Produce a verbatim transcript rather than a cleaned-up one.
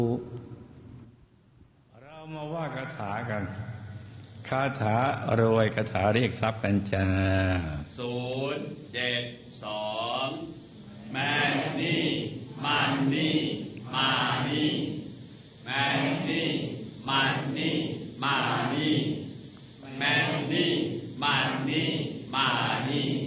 เรามาว่าคาถากันคาถารวยคาถาเรียกทรัพย์กันจ้าศูนย์เจ็ดสองแมนนี่มันนี่มานี่แมนนี่มันนี่มานี่แมนนี่มันนี่มานี่